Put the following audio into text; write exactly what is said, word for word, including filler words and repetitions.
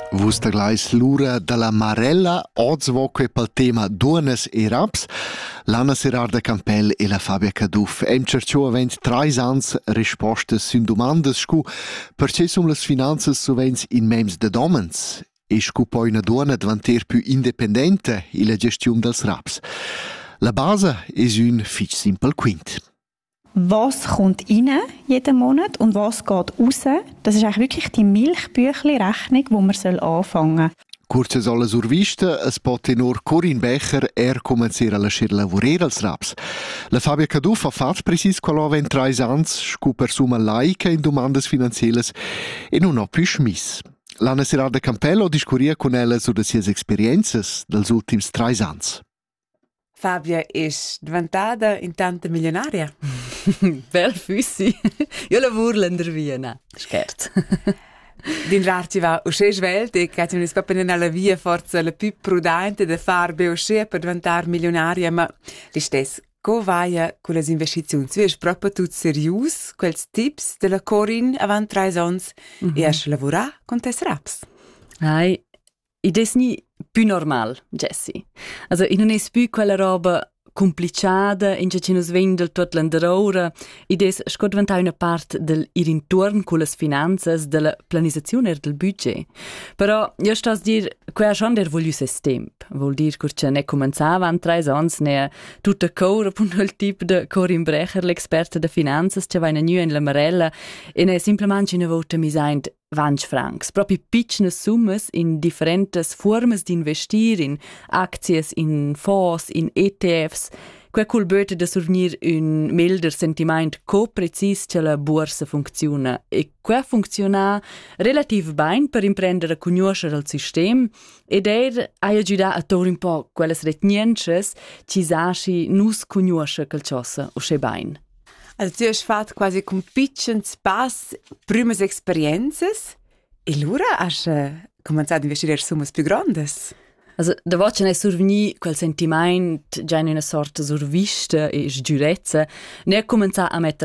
Vus taglais l'ura della Marella, oggi voce pel tema duonas e raps, l'Anna Serarda Campel e la Fabia Caduff. Hem cerciò avent trais ans rispostas sun domandas scu perché sum las finanzas sovens in mems de domens e scu poi una duona diventar più independente in la gestione dels raps. La base es un fitch simpel quint. Was kommt rein jeden Monat und was geht raus? Das ist eigentlich wirklich die Milchbüchli-Rechnung, die man anfangen soll. Curze sola survista, es pot tenor Corinne Becher er comencer a lasciar lavorare als raps. La Fabia Caduff ha fatto precis quello avent trais ans, scu per suma laica in domandas finanzielas e non ha più schmiss. L'Anna Serarda Campello discuria con ella su de sies experienzas dels ultims trais ans. Fabia ist diventata intanto milionaria. Bel füssi. Io lavoro in der Viena. Scherz. Din rarci va usce svelt e che ci scoppen nella via forza la più prudente da far beusce per diventare milionaria, ma li stess co vaia con le investizioni. Tu es proprio tut serius quels tips della Corinne avant trais ans mm-hmm. e has lavora con tes raps. Ai, id es ni più normal, Jessie. Also, in non es più quella roba complicada, in che nos vendel tot l'andarora, id es sco diventar una part del ir intorn con las finanzas, della planizazione e del budget. Però, io sto a dir, que ha schon der voglius es temp. Vuol dir che ne començava an trais ans, ne tutta cora pun il tip de Corinne Brecher, l'experta de finanzas, che va in a in la Marella, e ne simplemente una volta mi seint venti francs, proprio piccine summas in differentes formas di investir, in acties, in fonds, in E T Fs, que cul böte de survenir un milder sentiment co precis che la borsa funziona. E que funziona relativ bain per imprendere a conoscere il sistema ed er ha aiutat a tor un po' quelles retniences ci sasci nus conosce quel cosa o sche bain. Also tu hast fatto quasi con piccins pass primas experiences e l'ora hast uh, cominciato a investire summas più grandes. Also, da voce ne surveni quel sentiment già in una sorta survista e sgiurezza, ne ha cominciato a mettere